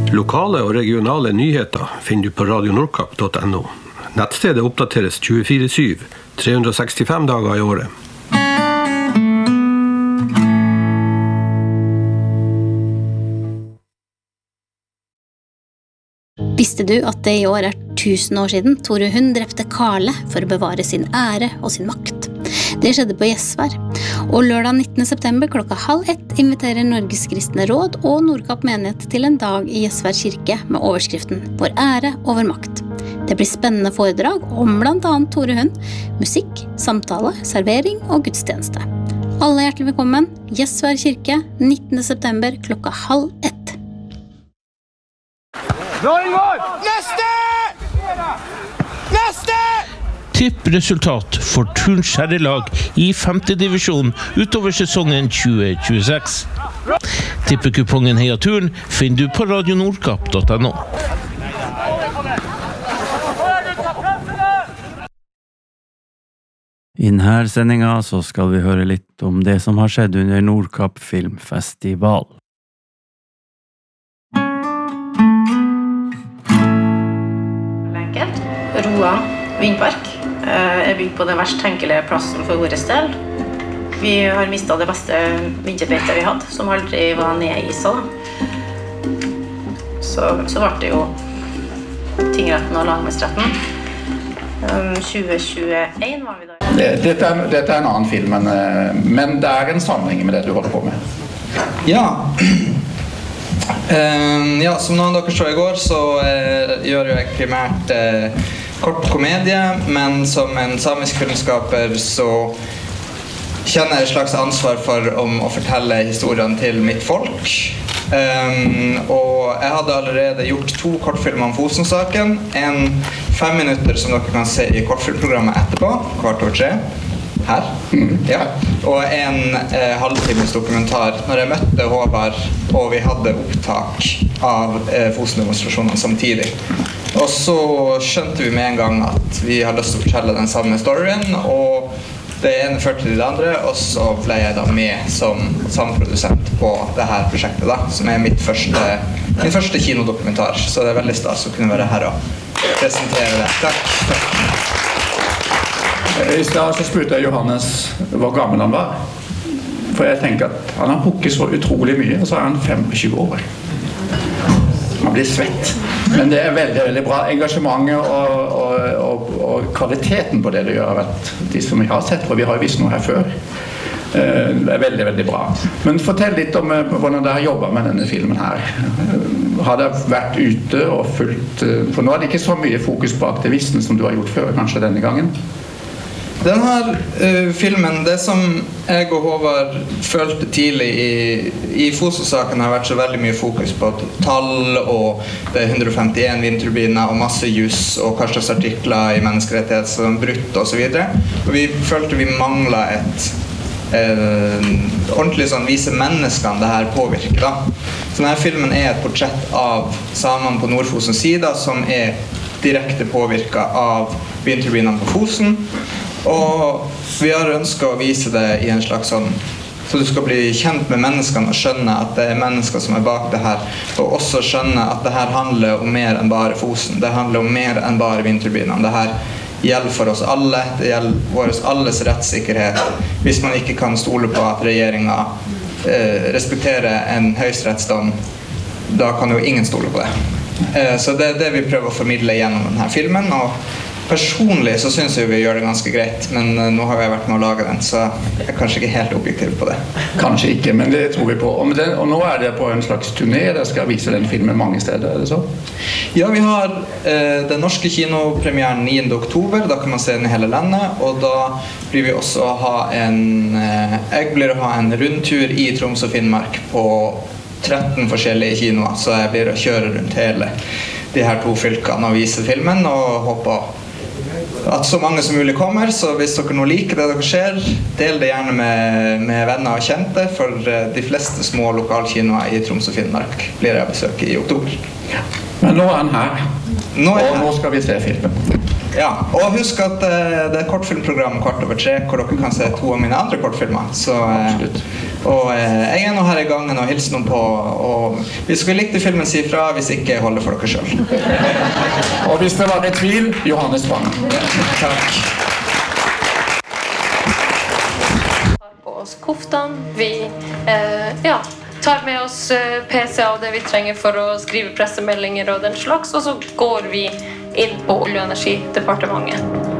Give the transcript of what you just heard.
Lokale og regionale nyheter finner du på radionordkapp.no. Nettstedet oppdateres 24/7, 365 dager i året. Visste du at det i år 1000 år siden Tore Hund drepte Karle for å bevare sin ære og sin makt? Det skjedde på Gjesvær, og lørdag 19. september klokka 12:30 inviterer Norges Kristne Råd og Nordkapp menighet til en dag i Gjesvær kirke med overskriften «Vår ære og vår makt». Det blir spennende foredrag om blant annet Tore Hund, musikk, samtale, servering og gudstjeneste. Alle hjertelig velkommen, Gjesvær kirke, 19. september klokka 12:30. Neste! Tippresultat for Turns herrelag i 5. divisjon utover sesongen 2026. Tippekupongen Heia Turn finner du på radionordkapp.no. I denne sendinga så skal vi høre litt om det som har skjedd under Nordkapp Filmfestival. Enkelt. Roa Vindpark er bygd på den verst tenkelige plassen for våres del. Vi har mistet det beste vinterbeitet vi hadde, som aldri var nedisa. Så ble det jo tingretten og lagmannsretten. 2021 var vi der. Dette en annen film, men det en sammenheng med det du holder på med. Ja. Som noen av dere så i går, så gjør jeg primært kort komedie, men som en samisk filmskaper så kjenner jeg et slags ansvar for å fortelle historiene til mitt folk. Og jeg hadde allerede gjort 2 kortfilmer om Fosen-saken, en 5 minutter som dere kan se i kortfilmprogrammet etterpå, 2:15, her, ja. Og en halvtimes dokumentar når jeg møtte Håvard, og vi hadde opptak av Fosen-demonstrasjonene samtidig. Og så skjønte vi med en gang at vi hadde lyst til å fortelle den samme storyen, og det ene førte til det andre, og så ble jeg da med som samprodusent på det her prosjektet da, som min første kinodokumentar, så det veldig stas å kunne være her og presentere det. Takk. I stedet så spurte jeg Johannes hvor gammel han var, for jeg tenker at han har hukket så utrolig mye, og så han 25 år. Man blir svett, men det veldig, veldig bra. Engasjementet og kvaliteten på det du gjør, de som vi har sett, for vi har jo vist noe her før, det veldig, veldig bra. Men fortell litt om hvordan dere har jobbet med denne filmen her. Har dere vært ute og fulgt, for nå det ikke så mye fokus på aktivisten som du har gjort før, kanskje denne gangen? Denne filmen, det som jeg og Håvard følte tidlig i Fosen-saken har vært så veldig mye fokus på tall og det 151 vindturbiner og masse juss og hva slags artikler i menneskerettighet som brutt og så videre. Og vi følte vi manglet ordentlig sånn vise menneskene det her påvirker da. Så denne filmen et portrett av samene på Nordfosens sida som direkte påvirket av vindturbinene på Fosen. Og vi har ønsket å vise det i en slags sånn så du skal bli kjent med menneskene og skjønne at det mennesker som bak det her og også skjønne at det her handler om mer enn bare Fosen, det handler om mer enn bare vindturbinene, det her gjelder for oss alle, det gjelder vår alles rettssikkerhet hvis man ikke kan stole på at regjeringen respekterer en høyesterettsdom, da kan jo ingen stole på det. Så det det vi prøver å formidle gjennom denne filmen, og personlig så synes jeg vi gjør det ganske greit, men nå har jeg vært med å lage den, så jeg kanskje ikke helt objektiv på det. Kanskje ikke, men det tror vi på. Og nå det på en slags turné, der skal vise den filmen mange steder, det så? Ja, vi har den norske kinopremieren 9. oktober, da kan man se den i hele landet, og da blir vi også jeg blir å ha en rundtur i Troms og Finnmark på 13 forskjellige kinoer, så jeg blir å kjøre rundt hele de her 2 fylkene og vise filmen, og håper at så mange som mulig kommer, så hvis dere nå liker det dere ser, del det gjerne med venner og kjente, for de fleste små lokalkinoer i Troms og Finnmark blir jeg besøk i oktober. Men nå han her, og nå skal vi se filmen. Ja, og husk at det kortfilmprogram 2:15, hvor dere kan se 2 av mine andre kortfilmer, så Og jeg nå her I gangen og hilser noen på, og hvis dere likte filmen, si fra, hvis ikke, hold det for dere selv. Og hvis det var I tvil, Johannes Bang. Takk. På oss koftan, vi tar med oss PC og det vi trenger for å skrive pressemeldinger og den slags, og så går vi inn på Olje- og energidepartementet.